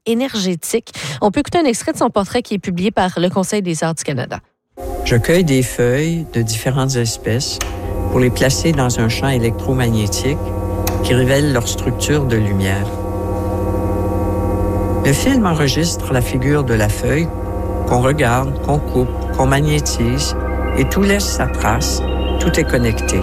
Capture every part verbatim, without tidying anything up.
énergétique. On peut écouter un extrait de son portrait qui est publié par le Conseil des arts du Canada. Je cueille des feuilles de différentes espèces pour les placer dans un champ électromagnétique qui révèle leur structure de lumière. Le film enregistre la figure de la feuille qu'on regarde, qu'on coupe, qu'on magnétise et tout laisse sa trace. Tout est connecté.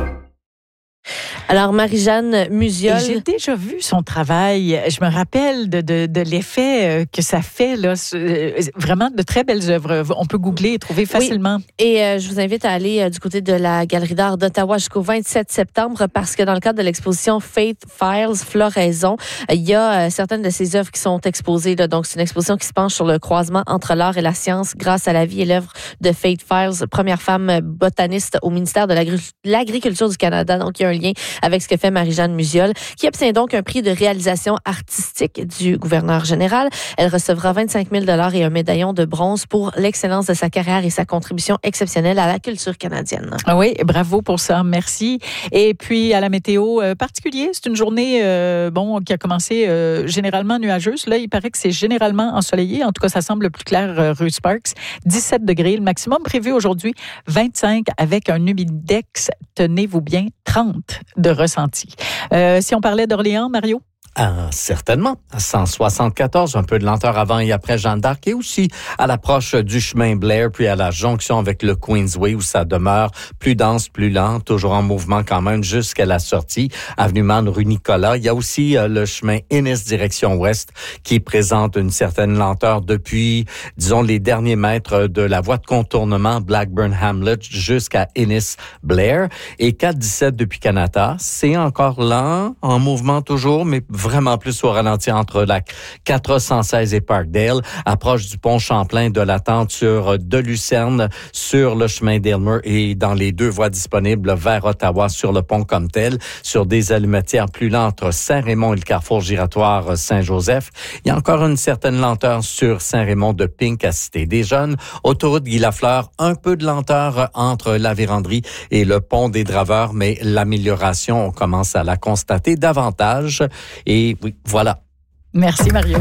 Alors, Marie-Jeanne Musiol... Et j'ai déjà vu son travail. Je me rappelle de, de, de l'effet que ça fait. Là. Vraiment de très belles œuvres. On peut googler et trouver facilement. Oui. Et euh, je vous invite à aller euh, du côté de la Galerie d'art d'Ottawa jusqu'au vingt-sept septembre parce que dans le cadre de l'exposition Faith Files Floraison, il y a euh, certaines de ces œuvres qui sont exposées. Là. Donc, c'est une exposition qui se penche sur le croisement entre l'art et la science grâce à la vie et l'œuvre de Faith Files, première femme botaniste au ministère de l'Agri- l'Agriculture du Canada. Donc, il y a un lien avec ce que fait Marie-Jeanne Musiol, qui obtient donc un prix de réalisation artistique du gouverneur général. Elle recevra vingt-cinq mille dollars et un médaillon de bronze pour l'excellence de sa carrière et sa contribution exceptionnelle à la culture canadienne. Oui, bravo pour ça, merci. Et puis, à la météo euh, particulier, c'est une journée euh, bon qui a commencé euh, généralement nuageuse. Là, il paraît que c'est généralement ensoleillé. En tout cas, ça semble plus clair euh, rue Sparks. dix-sept degrés. Le maximum prévu aujourd'hui, vingt-cinq avec un humidex, tenez-vous bien, trente de ressenti. Euh, si on parlait d'Orléans, Mario? Ah, certainement. cent soixante-quatorze, un peu de lenteur avant et après Jeanne d'Arc, et aussi à l'approche du chemin Blair, puis à la jonction avec le Queensway, où ça demeure plus dense, plus lent, toujours en mouvement quand même jusqu'à la sortie, avenue Man, rue Nicolas. Il y a aussi euh, le chemin Innis, direction ouest, qui présente une certaine lenteur depuis, disons, les derniers mètres de la voie de contournement Blackburn-Hamlet jusqu'à Innis-Blair. Et quatre dix-sept depuis Canada, c'est encore lent, en mouvement toujours, mais vraiment plus au ralenti entre la quatre cent seize et Parkdale, approche du pont Champlain, de l'attente sur de Lucerne, sur le chemin d'Aylmer et dans les deux voies disponibles vers Ottawa sur le pont comme tel, sur des allumetières plus lentes entre Saint-Raymond et le carrefour giratoire Saint-Joseph. Il y a encore une certaine lenteur sur Saint-Raymond de Pink à Cité des Jeunes. Autoroute Guy Lafleur, un peu de lenteur entre la Vérandrie et le pont des Draveurs, mais l'amélioration, on commence à la constater davantage. Et oui, voilà. Merci, Mario.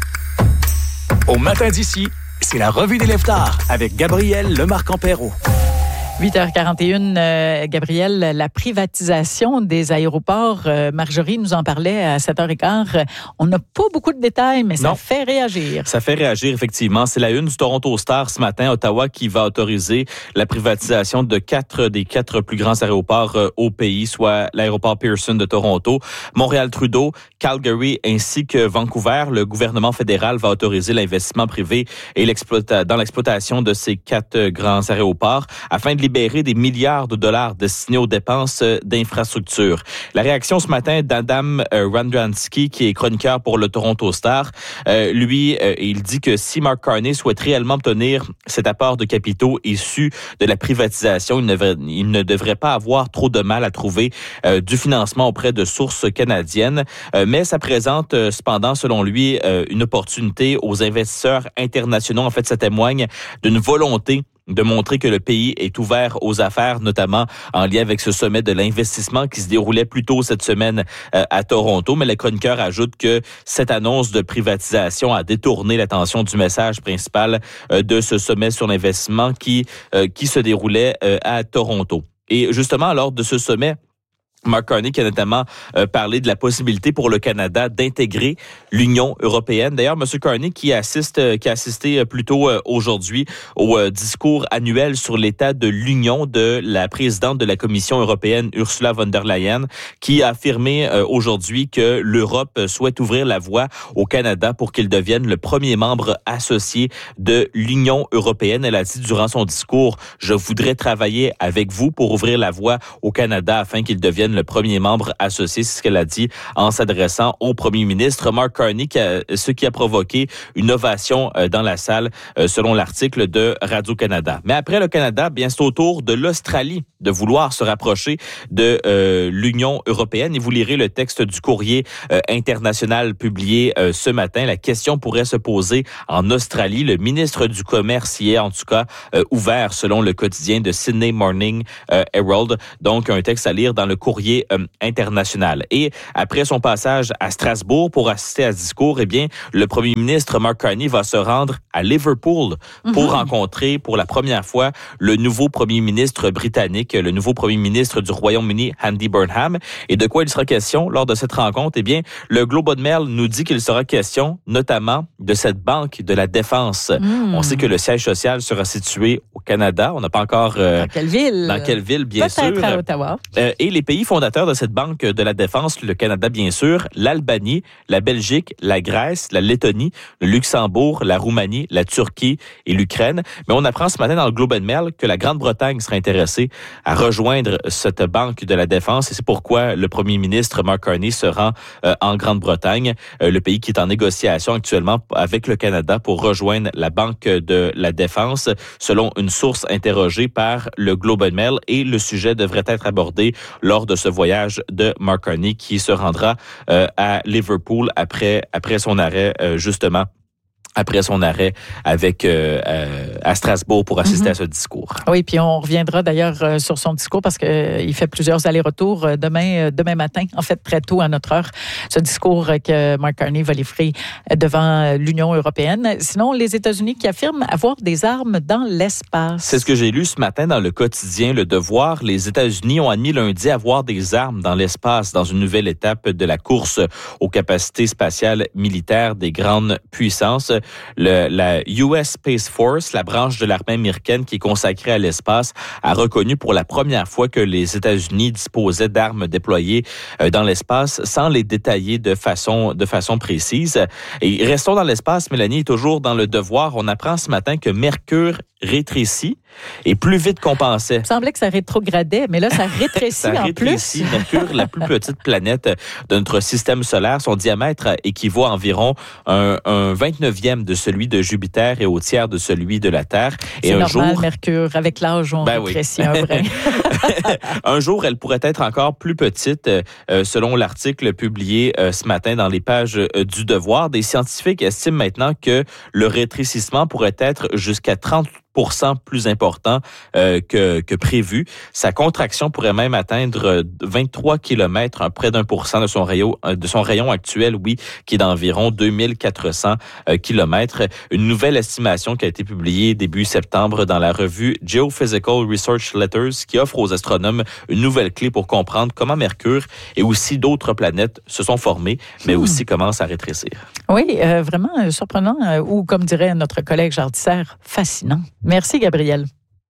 Au matin d'ici, c'est la revue des Leftards avec Gabriel Lemarque-Ampero. huit heures quarante et une, euh, Gabriel, la privatisation des aéroports, euh, Marjorie nous en parlait à sept heures quinze. On n'a pas beaucoup de détails, mais ça non. fait réagir. Ça fait réagir, effectivement. C'est la une du Toronto Star ce matin, Ottawa, qui va autoriser la privatisation de quatre des quatre plus grands aéroports euh, au pays, soit l'aéroport Pearson de Toronto, Montréal-Trudeau, Calgary ainsi que Vancouver. Le gouvernement fédéral va autoriser l'investissement privé et l'exploita- dans l'exploitation de ces quatre euh, grands aéroports afin de libérer des milliards de dollars destinés aux dépenses d'infrastructures. La réaction ce matin d'Adam euh, Randransky, qui est chroniqueur pour le Toronto Star, euh, lui, euh, il dit que si Mark Carney souhaite réellement obtenir cet apport de capitaux issu de la privatisation, il ne, devrait, il ne devrait pas avoir trop de mal à trouver euh, du financement auprès de sources canadiennes. Euh, mais ça présente euh, cependant, selon lui, euh, une opportunité aux investisseurs internationaux. En fait, ça témoigne d'une volonté de montrer que le pays est ouvert aux affaires, notamment en lien avec ce sommet de l'investissement qui se déroulait plus tôt cette semaine euh, à Toronto. Mais le chroniqueur ajoute que cette annonce de privatisation a détourné l'attention du message principal euh, de ce sommet sur l'investissement qui, euh, qui se déroulait euh, à Toronto. Et justement, lors de ce sommet, Mark Carney qui a notamment euh, parlé de la possibilité pour le Canada d'intégrer l'Union européenne. D'ailleurs, M. Carney qui assiste, euh, qui a assisté euh, plus tôt euh, aujourd'hui au euh, discours annuel sur l'état de l'Union de la présidente de la Commission européenne, Ursula von der Leyen, qui a affirmé euh, aujourd'hui que l'Europe souhaite ouvrir la voie au Canada pour qu'il devienne le premier membre associé de l'Union européenne. Elle a dit durant son discours, « Je voudrais travailler avec vous pour ouvrir la voie au Canada afin qu'il devienne le premier membre associé », c'est ce qu'elle a dit en s'adressant au premier ministre Mark Carney, qui a, ce qui a provoqué une ovation dans la salle, selon l'article de Radio-Canada. Mais après le Canada, bien c'est au tour de l'Australie de vouloir se rapprocher de euh, l'Union européenne. Et vous lirez le texte du courrier euh, international publié euh, ce matin. La question pourrait se poser en Australie. Le ministre du Commerce y est en tout cas euh, ouvert, selon le quotidien de Sydney Morning euh, Herald. Donc, un texte à lire dans le courrier courrier euh, international. Et après son passage à Strasbourg pour assister à ce discours, eh bien, le premier ministre Mark Carney va se rendre à Liverpool pour mm-hmm. rencontrer pour la première fois le nouveau premier ministre britannique, le nouveau premier ministre du Royaume-Uni, Andy Burnham. Et de quoi il sera question lors de cette rencontre? Eh bien, le Globe and Mail nous dit qu'il sera question notamment de cette banque de la défense. Mm. On sait que le siège social sera situé au Canada. On n'a pas encore... Euh, dans quelle ville? Dans quelle ville, bien Peut-être sûr. Peut-être à Ottawa. Euh, et les pays fondateurs de cette banque de la défense, le Canada, bien sûr, l'Albanie, la Belgique, la Grèce, la Lettonie, le Luxembourg, la Roumanie, la Turquie et l'Ukraine. Mais on apprend ce matin dans le Globe and Mail que la Grande-Bretagne serait intéressée à rejoindre cette banque de la défense. Et c'est pourquoi le premier ministre Mark Carney se rend euh, en Grande-Bretagne, euh, le pays qui est en négociation actuellement avec le Canada pour rejoindre la banque de la défense, selon une source interrogée par le Globe and Mail. Et le sujet devrait être abordé lors de ce voyage de Mark Carney qui se rendra euh, à Liverpool après, après son arrêt, euh, justement. après son arrêt avec euh, euh, à Strasbourg pour assister mm-hmm. à ce discours. Oui, puis on reviendra d'ailleurs euh, sur son discours parce que euh, il fait plusieurs allers-retours euh, demain, euh, demain matin, en fait très tôt à notre heure, ce discours euh, que Mark Carney va livrer euh, devant euh, l'Union européenne. Sinon, les États-Unis qui affirment avoir des armes dans l'espace. C'est ce que j'ai lu ce matin dans le quotidien Le Devoir. Les États-Unis ont admis lundi avoir des armes dans l'espace dans une nouvelle étape de la course aux capacités spatiales militaires des grandes puissances. Le, la U S Space Force, la branche de l'armée américaine qui est consacrée à l'espace, a reconnu pour la première fois que les États-Unis disposaient d'armes déployées euh, dans l'espace sans les détailler de façon, de façon précise. Et restons dans l'espace, Mélanie est toujours dans Le Devoir. On apprend ce matin que Mercure rétrécit et plus vite qu'on pensait. Il semblait que ça rétrogradait, mais là, ça rétrécit ça en rétrécit. plus. Mercure, la plus petite planète de notre système solaire, son diamètre équivaut à environ un, un vingt-neuvième de celui de Jupiter et au tiers de celui de la Terre. C'est et un normal, jour, Mercure, avec l'âge, on ben rétrécit oui. un brin. Un jour, elle pourrait être encore plus petite, euh, selon l'article publié euh, ce matin dans les pages euh, du Devoir. Des scientifiques estiment maintenant que le rétrécissement pourrait être jusqu'à trente pour cent plus important euh, que, que prévu. Sa contraction pourrait même atteindre vingt-trois kilomètres, près d'un pour cent de son rayon, de son rayon actuel, oui, qui est d'environ deux mille quatre cents euh, kilomètres. Une nouvelle estimation qui a été publiée début septembre dans la revue Geophysical Research Letters qui offre aux astronomes une nouvelle clé pour comprendre comment Mercure et aussi d'autres planètes se sont formées, mais hmm. aussi commencent à rétrécir. Oui, euh, vraiment euh, surprenant, euh, ou comme dirait notre collègue Jardisser, fascinant. Merci, Gabriel.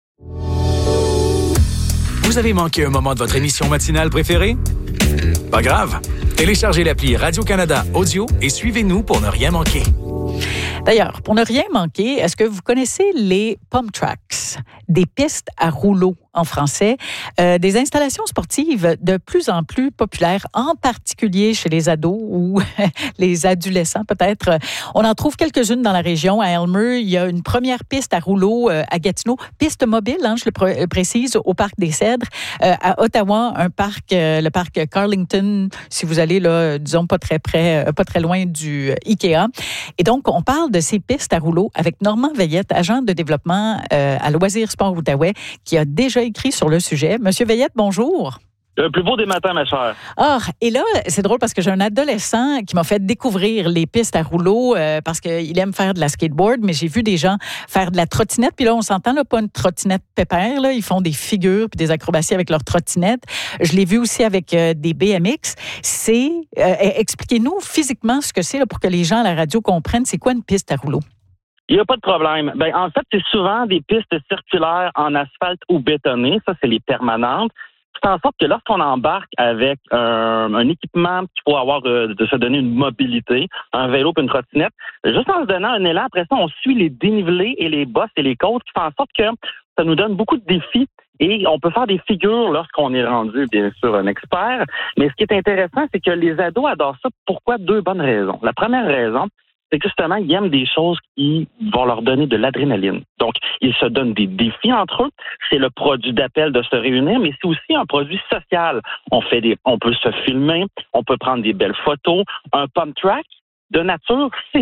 Vous avez manqué un moment de votre émission matinale préférée? Pas grave. Téléchargez l'appli Radio-Canada Audio et suivez-nous pour ne rien manquer. D'ailleurs, pour ne rien manquer, est-ce que vous connaissez les pump tracks, des pistes à rouleau en français, euh, des installations sportives de plus en plus populaires, en particulier chez les ados ou les adolescents peut-être. On en trouve quelques-unes dans la région. À Elmer, il y a une première piste à rouleau euh, à Gatineau, piste mobile, hein, je le pr- précise, au parc des Cèdres. Euh, à Ottawa, un parc, euh, le parc Carlington, si vous allez là, disons pas très près, euh, pas très loin du euh, Ikea. Et donc, on parle de ces pistes à rouleau avec Normand Veillette, agent de développement euh, à Loisirs Sport Outaouais, qui a déjà écrit sur le sujet. Monsieur Veillette, bonjour. Le plus beau des matins, ma chère. Ah, et là, c'est drôle parce que j'ai un adolescent qui m'a fait découvrir les pistes à rouleau euh, parce qu'il aime faire de la skateboard, mais j'ai vu des gens faire de la trottinette. Puis là, on s'entend, là, pas une trottinette pépère. Là, ils font des figures puis des acrobaties avec leur trottinette. Je l'ai vu aussi avec euh, des B M X. C'est, euh, expliquez-nous physiquement ce que c'est là, pour que les gens à la radio comprennent c'est quoi une piste à rouleau. Il n'y a pas de problème. Ben, en fait, c'est souvent des pistes circulaires en asphalte ou bétonnées. Ça, c'est les permanentes. C'est en sorte que lorsqu'on embarque avec un, un équipement qu'il faut avoir euh, de se donner une mobilité, un vélo et une trottinette, juste en se donnant un élan, après ça, on suit les dénivelés et les bosses et les côtes qui font en sorte que ça nous donne beaucoup de défis et on peut faire des figures lorsqu'on est rendu, bien sûr, un expert. Mais ce qui est intéressant, c'est que les ados adorent ça. Pourquoi? Deux bonnes raisons. La première raison, c'est que justement, ils aiment des choses qui vont leur donner de l'adrénaline. Donc, ils se donnent des défis entre eux. C'est le produit d'appel de se réunir, mais c'est aussi un produit social. On fait des, on peut se filmer, on peut prendre des belles photos. Un pump track de nature, c'est beau.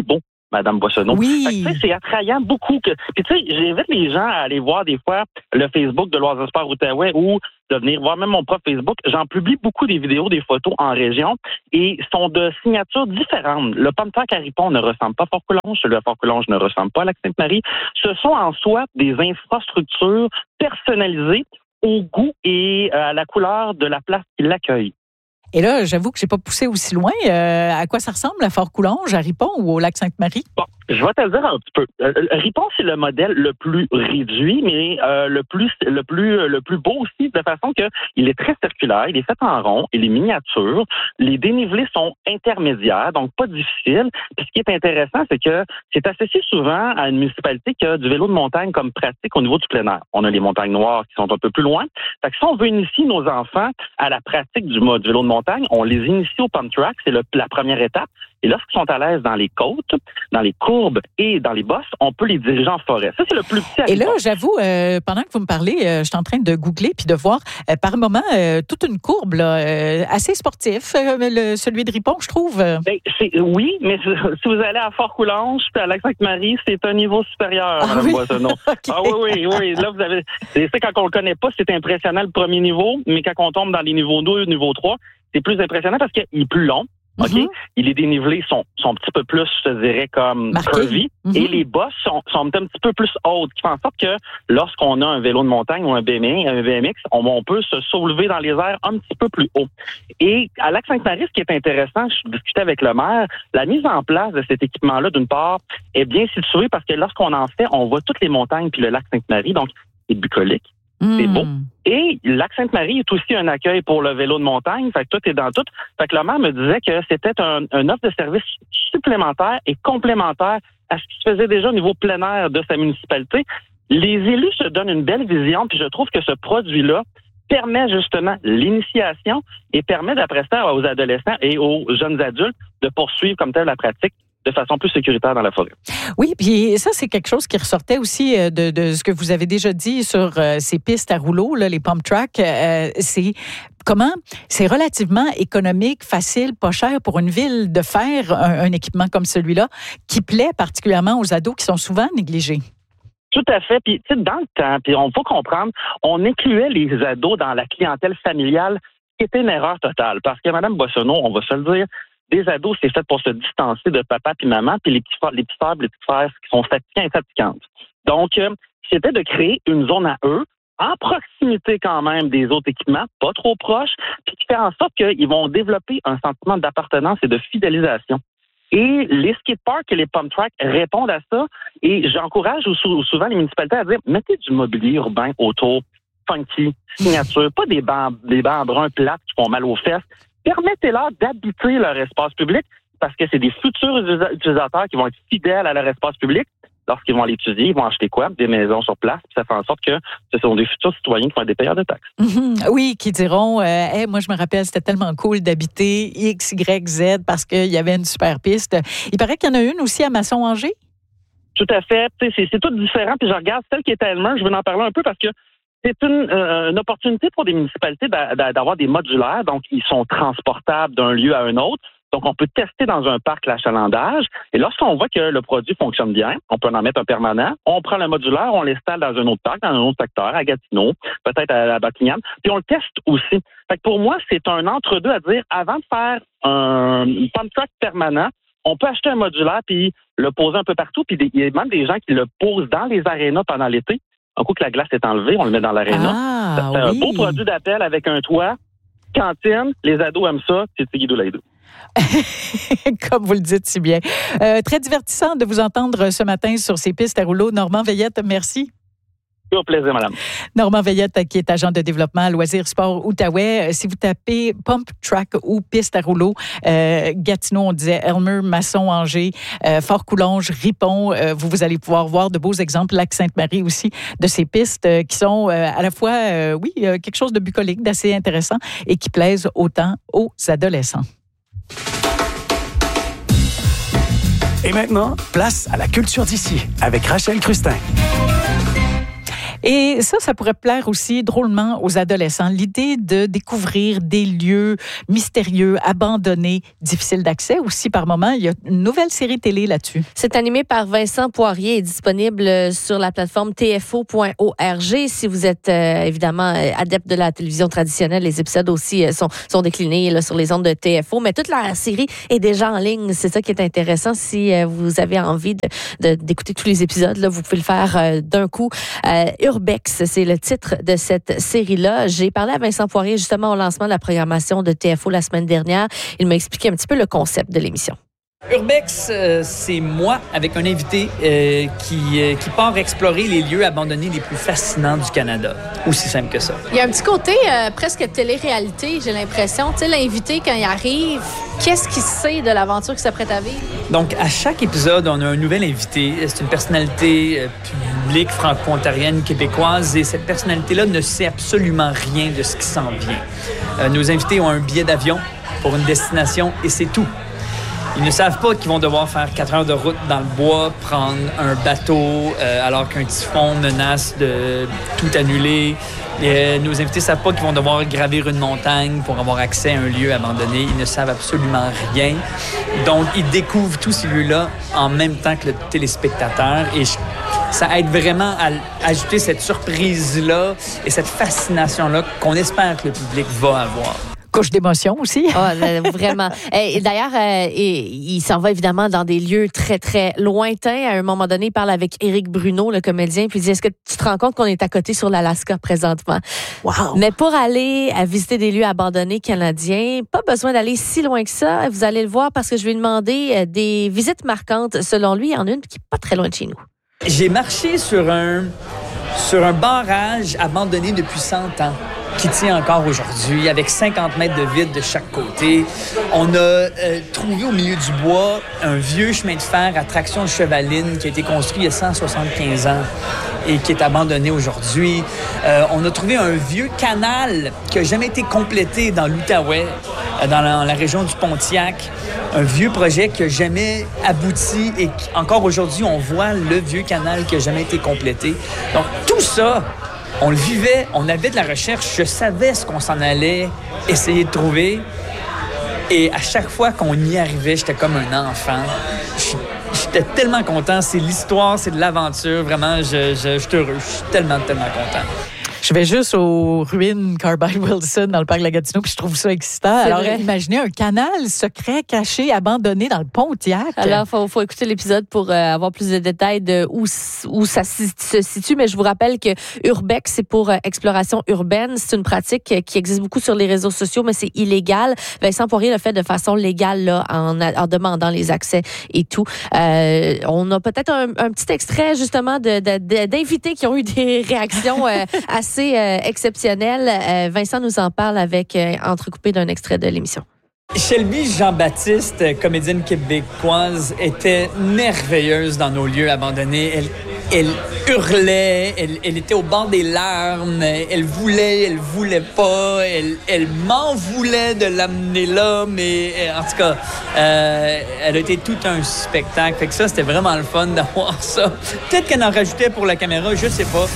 Madame Boissonneau. Oui. Fait que, tu sais, c'est attrayant beaucoup. Que... Puis tu sais, j'invite les gens à aller voir des fois le Facebook de Loisirs Sport Outaouais ou de venir voir même mon propre Facebook. J'en publie beaucoup des vidéos, des photos en région et sont de signatures différentes. Le Pump Track à Ripon ne ressemble pas à Fort-Coulonge, celui à Fort-Coulonge ne ressemble pas à Lac-Sainte-Marie. Ce sont en soi des infrastructures personnalisées au goût et à la couleur de la place qui l'accueille. Et là, j'avoue que j'ai pas poussé aussi loin. Euh, à quoi ça ressemble à Fort-Coulonge, à Ripon ou au Lac-Sainte-Marie? Bon, je vais te le dire un petit peu. Euh, Ripon, c'est le modèle le plus réduit, mais euh, le plus le plus le plus beau aussi, de façon que il est très circulaire, il est fait en rond, il est miniature, les dénivelés sont intermédiaires, donc pas difficiles. Puis ce qui est intéressant, c'est que c'est associé souvent à une municipalité qui a du vélo de montagne comme pratique au niveau du plein air. On a les montagnes noires qui sont un peu plus loin. Fait que si on veut initier nos enfants à la pratique du mode vélo de montagne, on les initie au Pump Track, c'est le, la première étape. Et lorsqu'ils sont à l'aise dans les côtes, dans les courbes et dans les bosses, on peut les diriger en forêt. Ça, c'est le plus petit. Et là, j'avoue, euh, pendant que vous me parlez, euh, je suis en train de googler puis de voir euh, par moment euh, toute une courbe là, euh, assez sportif, euh, le, celui de Ripon, je trouve. Ben, c'est, oui, mais si vous allez à Fort-Coulonge puis à Lac-Sainte-Marie, c'est un niveau supérieur, ah, Mme oui? Boissonneau. Okay. Ah oui, oui, oui. Là, vous avez. C'est quand on le connaît pas, c'est impressionnant le premier niveau, mais quand on tombe dans les niveaux deux, niveau trois, c'est plus impressionnant parce qu'il est plus long. OK? Mm-hmm. Et les dénivelés sont, sont un petit peu plus, je dirais, comme curvy. Mm-hmm. Et les bosses sont, sont un petit peu plus hautes, qui font en sorte que lorsqu'on a un vélo de montagne ou un B M X, on, on peut se soulever dans les airs un petit peu plus haut. Et à Lac-Sainte-Marie, ce qui est intéressant, je discutais avec le maire, la mise en place de cet équipement-là, d'une part, est bien située parce que lorsqu'on en fait, on voit toutes les montagnes puis le lac Sainte-Marie, donc c'est bucolique. C'est beau. Et Lac-Sainte-Marie est aussi un accueil pour le vélo de montagne. Fait que tout est dans tout. Fait que le maire me disait que c'était un, un offre de service supplémentaire et complémentaire à ce qui se faisait déjà au niveau plein air de sa municipalité. Les élus se donnent une belle vision, puis je trouve que ce produit-là permet justement l'initiation et permet d'après ça aux adolescents et aux jeunes adultes de poursuivre comme telle la pratique de façon plus sécuritaire dans la forêt. Oui, puis ça, c'est quelque chose qui ressortait aussi de, de ce que vous avez déjà dit sur euh, ces pistes à rouleau, là, les pump tracks. Euh, c'est comment c'est relativement économique, facile, pas cher pour une ville de faire un, un équipement comme celui-là qui plaît particulièrement aux ados qui sont souvent négligés. Tout à fait. Puis, tu sais, dans le temps, puis on faut comprendre, on incluait les ados dans la clientèle familiale, qui était une erreur totale. Parce que Mme Boissonneau, on va se le dire, des ados, c'est fait pour se distancer de papa puis maman, puis les petits frères, les petits frères, les petites frères qui sont fatigants et fatigantes. Donc, euh, c'était de créer une zone à eux, en proximité quand même des autres équipements, pas trop proches, puis qui fait en sorte qu'ils vont développer un sentiment d'appartenance et de fidélisation. Et les skateparks et les pump tracks répondent à ça. Et j'encourage souvent les municipalités à dire, mettez du mobilier urbain autour, funky, signature, pas des bancs, des bancs bruns plates qui font mal aux fesses. Permettez-leur d'habiter leur espace public parce que c'est des futurs utilisateurs qui vont être fidèles à leur espace public. Lorsqu'ils vont l'étudier, ils vont acheter quoi? Des maisons sur place. Puis ça fait en sorte que ce sont des futurs citoyens qui vont être des payeurs de taxes. Mm-hmm. Oui, qui diront, euh, hey, moi je me rappelle, c'était tellement cool d'habiter X, Y, Z parce qu'il y avait une super piste. Il paraît qu'il y en a une aussi à Masson-Angers? Tout à fait. C'est, c'est tout différent. Puis je regarde celle qui est à Elmer, je vais en parler un peu parce que c'est une, euh, une opportunité pour des municipalités d'a, d'a, d'avoir des modulaires. Donc, ils sont transportables d'un lieu à un autre. Donc, on peut tester dans un parc l'achalandage. Et lorsqu'on voit que le produit fonctionne bien, on peut en mettre un permanent. On prend le modulaire, on l'installe dans un autre parc, dans un autre secteur, à Gatineau, peut-être à la Buckingham. Puis on le teste aussi. Fait que pour moi, c'est un entre-deux à dire, avant de faire un pump track permanent, on peut acheter un modulaire puis le poser un peu partout. Puis il y a même des gens qui le posent dans les arénas pendant l'été. Un coup que la glace est enlevée, on le met dans l'aréna. Ah, ça fait oui. un beau produit d'appel avec un toit, cantine, les ados aiment ça, c'est Tigidou Laïdou. Comme vous le dites si bien. Euh, très divertissant de vous entendre ce matin sur ces pistes à rouleau. Normand Veillette, merci. Au plaisir, madame. Normand Veillette, qui est agent de développement à Loisirs Sport Outaouais. Si vous tapez Pump Track ou piste à rouleau, euh, Gatineau, on disait Elmer, Masson, Angers, euh, Fort-Coulonge, Ripon, euh, vous, vous allez pouvoir voir de beaux exemples, Lac-Sainte-Marie aussi, de ces pistes euh, qui sont euh, à la fois, euh, oui, euh, quelque chose de bucolique, d'assez intéressant et qui plaisent autant aux adolescents. Et maintenant, place à la culture d'ici avec Rachel Crustin. Et ça, ça pourrait plaire aussi drôlement aux adolescents. L'idée de découvrir des lieux mystérieux, abandonnés, difficiles d'accès aussi par moment. Il y a une nouvelle série télé là-dessus. C'est animé par Vincent Poirier et est disponible sur la plateforme T F O point org. Si vous êtes euh, évidemment adepte de la télévision traditionnelle, les épisodes aussi euh, sont, sont déclinés là, sur les ondes de T F O. Mais toute la série est déjà en ligne. C'est ça qui est intéressant. Si euh, vous avez envie de, de, d'écouter tous les épisodes, là, vous pouvez le faire euh, d'un coup. Euh, Urbex, c'est le titre de cette série-là. J'ai parlé à Vincent Poirier justement au lancement de la programmation de T F O la semaine dernière. Il m'a expliqué un petit peu le concept de l'émission. Urbex, euh, c'est moi avec un invité euh, qui, euh, qui part explorer les lieux abandonnés les plus fascinants du Canada. Aussi simple que ça. Il y a un petit côté euh, presque télé-réalité, j'ai l'impression. Tu sais, l'invité, quand il arrive, qu'est-ce qu'il sait de l'aventure qu'il s'apprête à vivre? Donc, à chaque épisode, on a un nouvel invité. C'est une personnalité euh, publique franco-ontarienne, québécoise, et cette personnalité-là ne sait absolument rien de ce qui s'en vient. Euh, nos invités ont un billet d'avion pour une destination, et c'est tout. Ils ne savent pas qu'ils vont devoir faire quatre heures de route dans le bois, prendre un bateau euh, alors qu'un typhon menace de tout annuler. Et, euh, nos invités ne savent pas qu'ils vont devoir gravir une montagne pour avoir accès à un lieu abandonné. Ils ne savent absolument rien. Donc, ils découvrent tous ces lieux-là en même temps que le téléspectateur. Et je, ça aide vraiment à ajouter cette surprise-là et cette fascination-là qu'on espère que le public va avoir. Couche d'émotion aussi. Oh, vraiment. Et d'ailleurs, euh, il, il s'en va évidemment dans des lieux très, très lointains. À un moment donné, il parle avec Éric Bruno, le comédien, puis il dit, est-ce que tu te rends compte qu'on est à côté sur l'Alaska présentement? Wow. Mais pour aller à visiter des lieux abandonnés canadiens, pas besoin d'aller si loin que ça. Vous allez le voir parce que je vais lui demander des visites marquantes. Selon lui, il y en a une qui n'est pas très loin de chez nous. J'ai marché sur un, sur un barrage abandonné depuis cent ans. Qui tient encore aujourd'hui, avec cinquante mètres de vide de chaque côté. On a euh, trouvé au milieu du bois un vieux chemin de fer à traction chevaline qui a été construit il y a cent soixante-quinze ans et qui est abandonné aujourd'hui. Euh, on a trouvé un vieux canal qui n'a jamais été complété dans l'Outaouais, euh, dans, la, dans la région du Pontiac. Un vieux projet qui n'a jamais abouti et qui, encore aujourd'hui, on voit le vieux canal qui n'a jamais été complété. Donc, tout ça... On le vivait, on avait de la recherche, je savais ce qu'on s'en allait essayer de trouver. Et à chaque fois qu'on y arrivait, j'étais comme un enfant. J'étais tellement content, c'est l'histoire, c'est de l'aventure, vraiment, je, je, je suis heureux, je suis tellement, tellement content. Je vais juste aux ruines Carbide-Wilson dans le parc de la Gatineau, puis je trouve ça excitant. C'est Alors, vrai. imaginez un canal secret, caché, abandonné dans le Pontiac. Alors, il faut, faut écouter l'épisode pour euh, avoir plus de détails de où, où ça se situe. Mais je vous rappelle que Urbex, c'est pour euh, exploration urbaine. C'est une pratique qui existe beaucoup sur les réseaux sociaux, mais c'est illégal. Vincent Poirier l'a fait de façon légale là, en, en demandant les accès et tout. Euh, on a peut-être un, un petit extrait, justement, de, de, de, d'invités qui ont eu des réactions euh, assez C'est euh, exceptionnel. Euh, Vincent nous en parle avec euh, entrecoupé d'un extrait de l'émission. Shelby Jean-Baptiste, comédienne québécoise, était merveilleuse dans nos lieux abandonnés. Elle, elle hurlait, elle, elle était au bord des larmes, elle voulait, elle voulait pas, elle, elle m'en voulait de l'amener là, mais en tout cas, euh, elle a été tout un spectacle. Fait que ça, c'était vraiment le fun d'avoir ça. Peut-être qu'elle en rajoutait pour la caméra, je sais pas.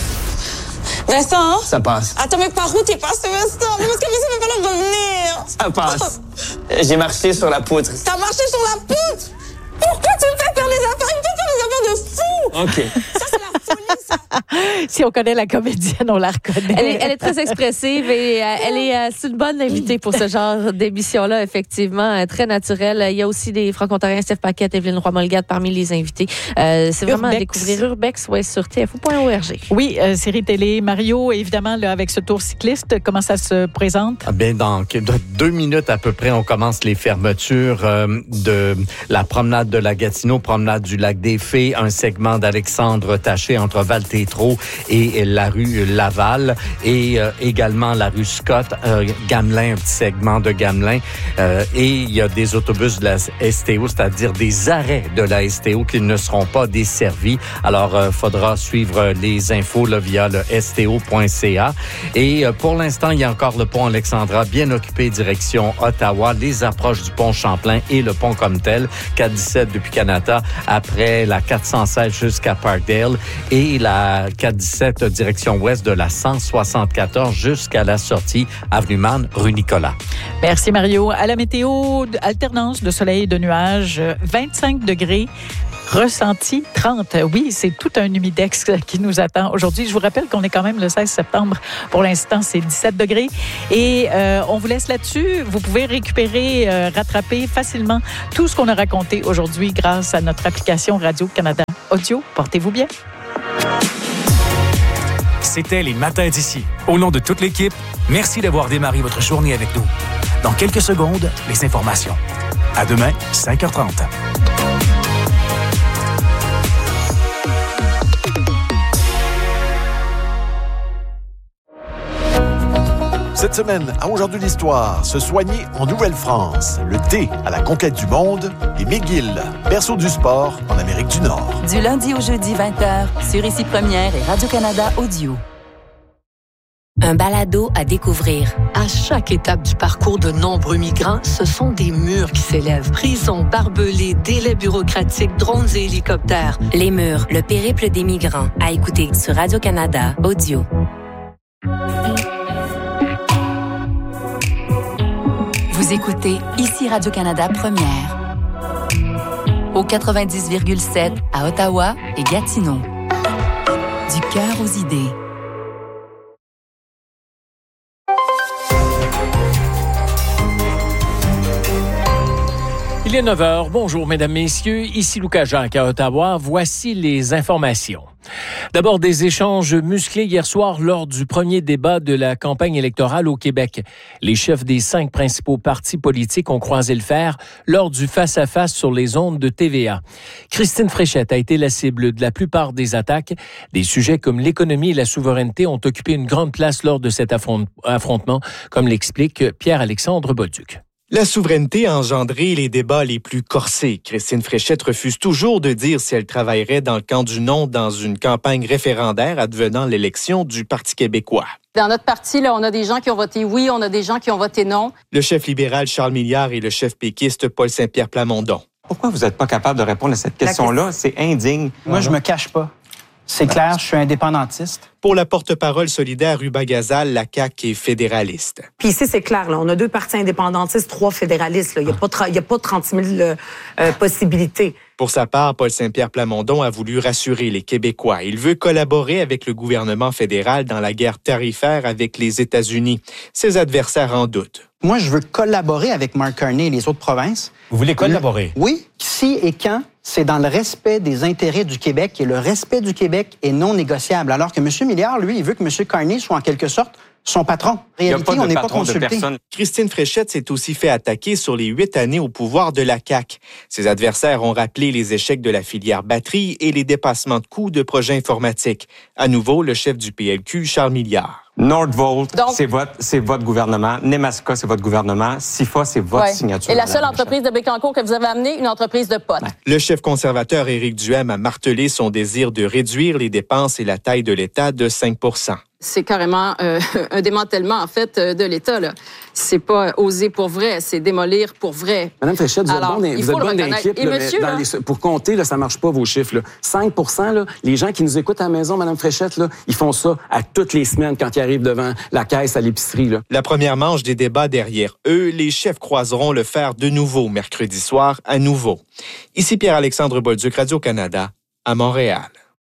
Vincent? Ça passe. Attends, mais par où t'es passé, Vincent? Parce que Vincent ne peut pas nous revenir. Ça passe. J'ai marché sur la poutre. T'as marché sur la poutre? Pourquoi tu me fais faire des affaires? Il me fait faire des affaires de fou! OK. Ça, c'est la folie, ça. Si on connaît la comédienne, on la reconnaît. Elle est, elle est très expressive et euh, elle est euh, c'est une bonne invitée pour ce genre d'émission-là, effectivement, euh, très naturelle. Il y a aussi des franco-ontariens, Steph Paquette, Evelyne Roy-Molgade parmi les invités. Euh, c'est vraiment Urbex. À découvrir Urbex ouais, sur T F O point org. Oui, euh, série télé. Mario, évidemment, là, avec ce tour cycliste, comment ça se présente? Ah bien, dans deux minutes à peu près, on commence les fermetures euh, de la promenade de la Gatineau, promenade du Lac des Fées, un segment d'Alexandre Taché entre Val-Tétreault et la rue Laval et euh, également la rue Scott, euh, Gamelin, un petit segment de Gamelin. Euh, et il y a des autobus de la S T O, c'est-à-dire des arrêts de la S T O qui ne seront pas desservis. Alors, il euh, faudra suivre les infos là, via le S T O point C A. Et euh, pour l'instant, il y a encore le pont Alexandra bien occupé direction Ottawa, les approches du pont Champlain et le pont comme tel, quatre dix-sept depuis Canada, après la quatre cent seize jusqu'à Parkdale et la quatre dix-sept, direction ouest de la cent soixante-quatorze jusqu'à la sortie avenue Man, rue Nicolas. Merci Mario. À la météo, alternance de soleil et de nuages, vingt-cinq degrés. Ressenti trente. Oui, c'est tout un humidex qui nous attend aujourd'hui. Je vous rappelle qu'on est quand même le seize septembre. Pour l'instant, c'est dix-sept degrés. Et euh, on vous laisse là-dessus. Vous pouvez récupérer, euh, rattraper facilement tout ce qu'on a raconté aujourd'hui grâce à notre application Radio-Canada Audio. Portez-vous bien. C'était les Matins d'ici. Au nom de toute l'équipe, merci d'avoir démarré votre journée avec nous. Dans quelques secondes, les informations. À demain, cinq heures trente. Cette semaine, à Aujourd'hui l'Histoire, se soigner en Nouvelle-France, le thé à la conquête du monde et McGill, berceau du sport en Amérique du Nord. Du lundi au jeudi vingt heures, sur Ici Première et Radio-Canada Audio. Un balado à découvrir. À chaque étape du parcours de nombreux migrants, ce sont des murs qui s'élèvent. Prisons, barbelés, délais bureaucratiques, drones et hélicoptères. Les murs, le périple des migrants. À écouter sur Radio-Canada Audio. Vous écoutez Ici Radio-Canada Première. Au quatre-vingt-dix virgule sept à Ottawa et Gatineau. Du cœur aux idées. Il est neuf heures. Bonjour, mesdames, messieurs. Ici Lucas Jacques à Ottawa. Voici les informations. D'abord, des échanges musclés hier soir lors du premier débat de la campagne électorale au Québec. Les chefs des cinq principaux partis politiques ont croisé le fer lors du face-à-face sur les ondes de T V A. Christine Fréchette a été la cible de la plupart des attaques. Des sujets comme l'économie et la souveraineté ont occupé une grande place lors de cet affrontement, comme l'explique Pierre-Alexandre Bolduc. La souveraineté a engendré les débats les plus corsés. Christine Fréchette refuse toujours de dire si elle travaillerait dans le camp du non dans une campagne référendaire advenant l'élection du Parti québécois. Dans notre parti, là, on a des gens qui ont voté oui, on a des gens qui ont voté non. Le chef libéral Charles Milliard et le chef péquiste Paul Saint-Pierre Plamondon. Pourquoi vous n'êtes pas capable de répondre à cette question-là? C'est indigne. Moi, je me cache pas. C'est clair, je suis indépendantiste. Pour la porte-parole solidaire Ruba Gazal, la C A Q est fédéraliste. Puis ici, c'est clair, là, on a deux partis indépendantistes, trois fédéralistes. Il n'y a, a pas trente mille euh, euh, possibilités. Pour sa part, Paul Saint-Pierre Plamondon a voulu rassurer les Québécois. Il veut collaborer avec le gouvernement fédéral dans la guerre tarifaire avec les États-Unis. Ses adversaires en doutent. Moi, je veux collaborer avec Mark Carney et les autres provinces. Vous voulez collaborer? Le... Oui. Si et quand, c'est dans le respect des intérêts du Québec et le respect du Québec est non négociable. Alors que M. Milliard, lui, il veut que M. Carney soit en quelque sorte son patron. En réalité, on n'est pas consulté. Christine Fréchette s'est aussi fait attaquer sur les huit années au pouvoir de la C A Q. Ses adversaires ont rappelé les échecs de la filière batterie et les dépassements de coûts de projets informatiques. À nouveau, le chef du P L Q, Charles Milliard. Nordvolt, c'est votre, c'est votre gouvernement. Nemaska, c'est votre gouvernement. SIFA, c'est votre ouais. signature. Et la seule entreprise de Bécancour que vous avez amenée, une entreprise de potes. Ouais. Le chef conservateur Éric Duhaime a martelé son désir de réduire les dépenses et la taille de l'État de cinq pour cent. C'est carrément euh, un démantèlement, en fait, de l'État, là. C'est pas oser pour vrai, c'est démolir pour vrai. Madame Fréchette, vous Alors, êtes bonne, vous êtes bonne d'équipe, là, monsieur, dans là, les, pour compter, là, ça marche pas, vos chiffres. Là. cinq pour cent, là, les gens qui nous écoutent à la maison, Madame Fréchette, là, ils font ça à toutes les semaines quand ils arrivent devant la caisse à l'épicerie. Là. La première manche des débats derrière eux, les chefs croiseront le fer de nouveau mercredi soir à nouveau. Ici Pierre-Alexandre Bolduc, Radio-Canada, à Montréal.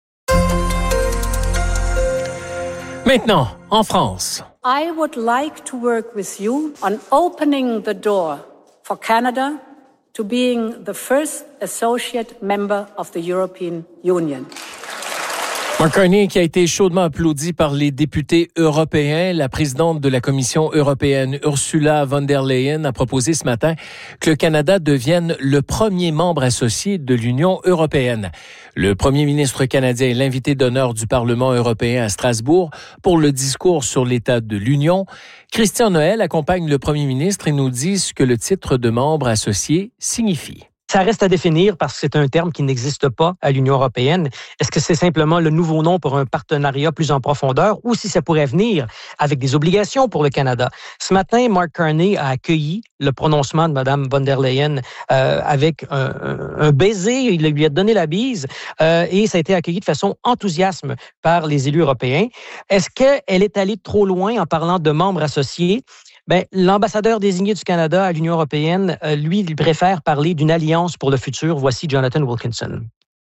Maintenant, en France. I would like to work with you on opening the door for Canada to being the first associate member of the European Union. Mark Carney qui a été chaudement applaudi par les députés européens. La présidente de la Commission européenne, Ursula von der Leyen, a proposé ce matin que le Canada devienne le premier membre associé de l'Union européenne. Le premier ministre canadien est l'invité d'honneur du Parlement européen à Strasbourg pour le discours sur l'état de l'Union. Christian Noël accompagne le premier ministre et nous dit ce que le titre de membre associé signifie. Ça reste à définir parce que c'est un terme qui n'existe pas à l'Union européenne. Est-ce que c'est simplement le nouveau nom pour un partenariat plus en profondeur ou si ça pourrait venir avec des obligations pour le Canada? Ce matin, Mark Carney a accueilli le prononcement de Mme von der Leyen euh, avec un, un baiser. Il lui a donné la bise euh, et ça a été accueilli de façon enthousiaste par les élus européens. Est-ce qu'elle est allée trop loin en parlant de membres associés? Ben, l'ambassadeur désigné du Canada à l'Union européenne, euh, lui, il préfère parler d'une alliance pour le futur. Voici Jonathan Wilkinson.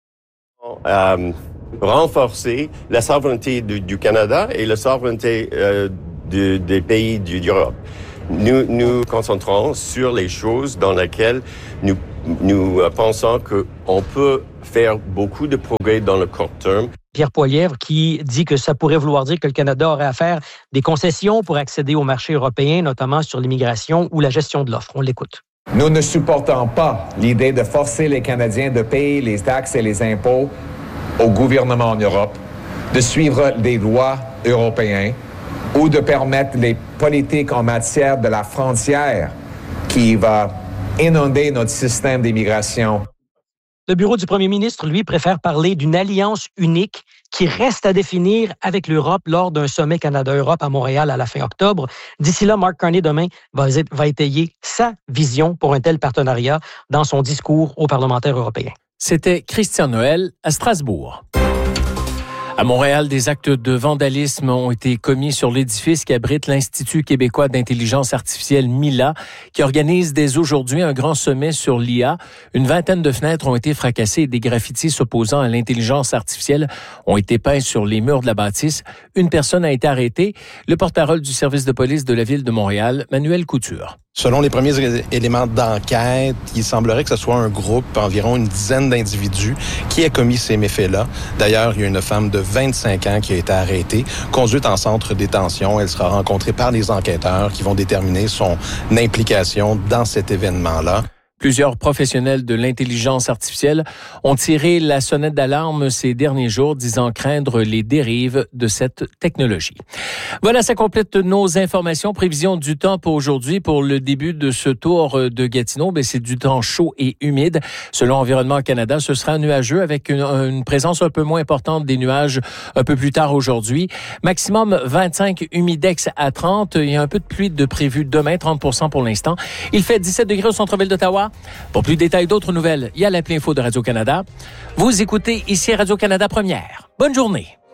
Euh, renforcer la souveraineté du, du Canada et la souveraineté euh, de, des pays du, d'Europe. Nous nous concentrons sur les choses dans lesquelles nous, nous pensons qu'on peut faire beaucoup de progrès dans le court terme. Pierre Poilievre qui dit que ça pourrait vouloir dire que le Canada aurait à faire des concessions pour accéder au marché européen, notamment sur l'immigration ou la gestion de l'offre. On l'écoute. Nous ne supportons pas l'idée de forcer les Canadiens de payer les taxes et les impôts au gouvernement en Europe, de suivre des lois européennes ou de permettre les politiques en matière de la frontière qui va inonder notre système d'immigration. Le bureau du premier ministre, lui, préfère parler d'une alliance unique qui reste à définir avec l'Europe lors d'un sommet Canada-Europe à Montréal à la fin octobre. D'ici là, Mark Carney, demain, va, va étayer sa vision pour un tel partenariat dans son discours aux parlementaires européens. C'était Christian Noël à Strasbourg. À Montréal, des actes de vandalisme ont été commis sur l'édifice qui abrite l'Institut québécois d'intelligence artificielle Mila, qui organise dès aujourd'hui un grand sommet sur l'I A. Une vingtaine de fenêtres ont été fracassées et des graffitis s'opposant à l'intelligence artificielle ont été peints sur les murs de la bâtisse. Une personne a été arrêtée. Le porte-parole du service de police de la ville de Montréal, Manuel Couture. Selon les premiers éléments d'enquête, il semblerait que ce soit un groupe, environ une dizaine d'individus, qui a commis ces méfaits-là. D'ailleurs, il y a une femme de vingt-cinq ans qui a été arrêtée, conduite en centre de détention. Elle sera rencontrée par les enquêteurs qui vont déterminer son implication dans cet événement-là. Plusieurs professionnels de l'intelligence artificielle ont tiré la sonnette d'alarme ces derniers jours, disant craindre les dérives de cette technologie. Voilà, ça complète nos informations. Prévision du temps pour aujourd'hui. Pour le début de ce tour de Gatineau, ben c'est du temps chaud et humide. Selon Environnement Canada, ce sera nuageux avec une, une présence un peu moins importante des nuages un peu plus tard aujourd'hui. Maximum vingt-cinq, humidex à trente. Il y a un peu de pluie de prévu demain, trente pour cent pour l'instant. Il fait dix-sept degrés au centre-ville d'Ottawa. Pour plus de détails, d'autres nouvelles, il y a l'appli info de Radio-Canada. Vous écoutez ici Radio-Canada Première. Bonne journée.